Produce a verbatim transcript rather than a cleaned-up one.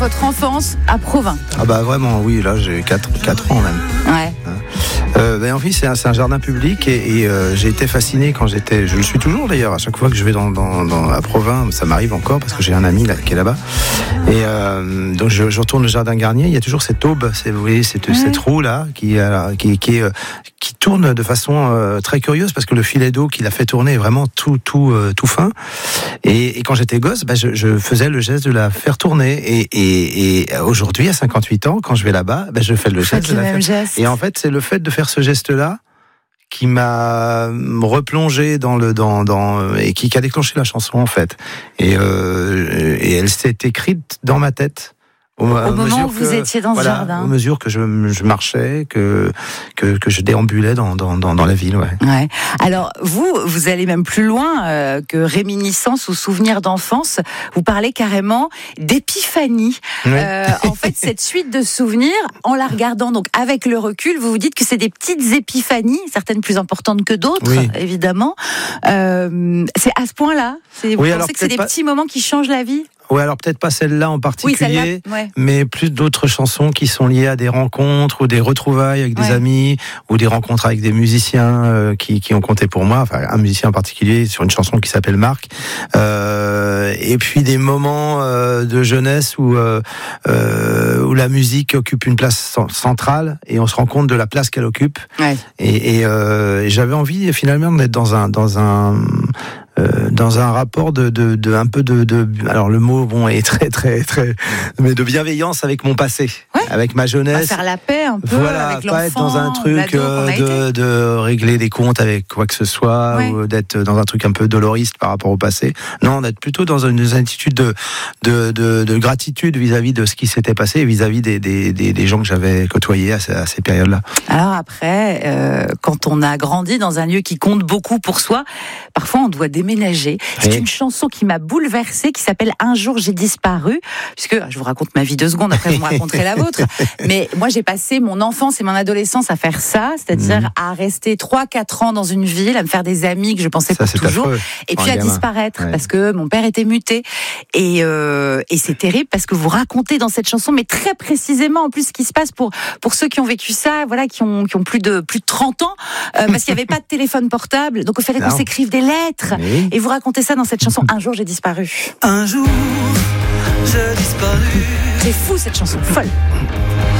Votre enfance à Provins. Ah bah vraiment, oui, là j'ai quatre ans même. Ouais. Euh, ben, en fait, c'est un, c'est un jardin public et, et euh, j'ai été fasciné quand j'étais, je le suis toujours d'ailleurs, à chaque fois que je vais dans, dans, dans à Provins, ça m'arrive encore parce que j'ai un ami là, qui est là-bas. Et euh, donc je, je retourne au jardin Garnier, il y a toujours cette aube, c'est, vous voyez, cette, ouais. cette roue là qui, euh, qui, qui, est, qui tourne de façon euh, très curieuse parce que le filet d'eau qui l'a fait tourner est vraiment tout, tout, euh, tout fin. Et, et quand j'étais gosse, ben, je, je faisais le geste de la faire tourner. Et, et, et aujourd'hui, à cinquante-huit ans, quand je vais là-bas, ben, je fais le geste de la faire. Geste. Et en fait, c'est le fait de faire ce geste-là qui m'a replongé dans le dans dans et qui, qui a déclenché la chanson en fait. Et euh, et elle s'est écrite dans ma tête. Au, au moment où vous que, étiez dans voilà, ce jardin. Au mesure que je, je marchais, que, que, que je déambulais dans, dans, dans, dans la ville. Ouais. Ouais. Alors, vous, vous allez même plus loin euh, que réminiscence ou souvenir d'enfance. Vous parlez carrément d'épiphanie. Oui. Euh, en fait, cette suite de souvenirs, en la regardant donc avec le recul, vous vous dites que c'est des petites épiphanies, certaines plus importantes que d'autres, oui. évidemment. Euh, c'est à ce point-là. C'est, vous oui, pensez que c'est des pas... petits moments qui changent la vie ? Oui, alors peut-être pas celle-là en particulier, oui, celle-là, ouais. mais plus d'autres chansons qui sont liées à des rencontres ou des retrouvailles avec des ouais. amis ou des rencontres avec des musiciens euh, qui, qui ont compté pour moi. Enfin, un musicien en particulier sur une chanson qui s'appelle Marc. Euh, et puis des moments euh, de jeunesse où euh, euh, où la musique occupe une place centrale et on se rend compte de la place qu'elle occupe. Ouais. Et, et, euh, et j'avais envie finalement d'être dans un dans un Euh, dans un rapport de, de, de un peu de, de, alors le mot bon est très très très, mais de bienveillance avec mon passé, ouais. avec ma jeunesse. Pas faire la paix un peu voilà, avec pas l'enfant, être dans un truc euh, de, de régler des comptes avec quoi que ce soit, ouais. ou d'être dans un truc un peu doloriste par rapport au passé. Non, d'être plutôt dans une, une attitude de, de, de, de gratitude vis-à-vis de ce qui s'était passé et vis-à-vis des, des, des, des gens que j'avais côtoyés à ces, à ces périodes-là. Alors après, euh, quand on a grandi dans un lieu qui compte beaucoup pour soi, parfois on doit déménager. C'est oui. une chanson qui m'a bouleversée, qui s'appelle Un jour j'ai disparu, puisque je vous raconte ma vie deux secondes, après vous me raconterez la vôtre. Mais moi j'ai passé mon enfance et mon adolescence à faire ça, c'est-à-dire mmh. à rester trois quatre ans dans une ville, à me faire des amis que je pensais ça, pour toujours, affreux. Et puis à gamin. disparaître, ouais. parce que mon père était muté. Et, euh, et c'est terrible parce que vous racontez dans cette chanson, mais très précisément en plus ce qui se passe pour, pour ceux qui ont vécu ça, voilà, qui ont, qui ont plus, de, plus de trente ans, euh, parce qu'il n'y avait pas de téléphone portable, donc il fallait non. qu'on s'écrive des lettres. Oui. Et vous racontez ça dans cette chanson, Un jour j'ai disparu. Un jour j'ai disparu. C'est fou cette chanson, folle.